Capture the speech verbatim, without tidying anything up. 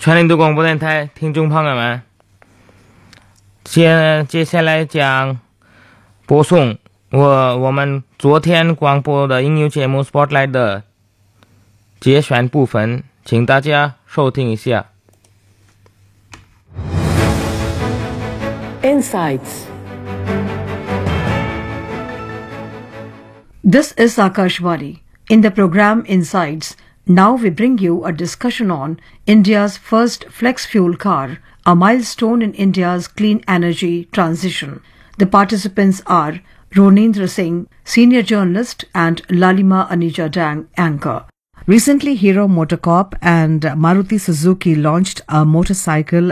全印度广播电台听众朋友们，接接下来讲播送我我们昨天广播的音乐节目 Spotlight 的节选部分，请大家收听一下。 Insights. This is Akashvani. In the program Insights, now we bring you a discussion on India's first flex fuel car, a milestone in India's clean energy transition. The participants are Ronendra Singh, senior journalist, and Lalima Anija Dang, anchor. Recently, Hero MotoCorp and Maruti Suzuki launched a motorcycle